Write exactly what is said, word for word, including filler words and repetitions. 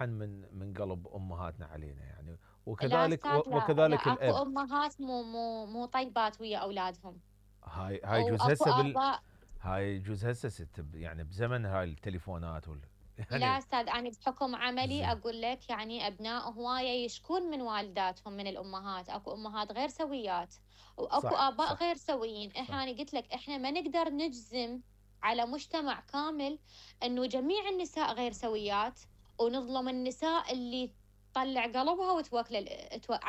أحن من من قلب أمهاتنا علينا يعني، لا وكذلك و أستاذ، لا لا، وكذلك أكو الأب. أمهات مو مو مو طيبات ويا أولادهم، هاي هاي يجوز وأكو هسه بال آباء. هاي يجوز هسه ست ب- يعني بزمن هاي التليفونات وال لا يعني أستاذ، أنا بحكم عملي زين. أقول لك يعني أبناء هواية يشكون من والداتهم من الأمهات، أكو أمهات غير سويات وأكو صح آباء صح غير سويين. صح. إحنا أنا قلت لك إحنا ما نقدر نجزم على مجتمع كامل إنه جميع النساء غير سويات ونظلم النساء اللي تطلع قلبها وتوكل ال-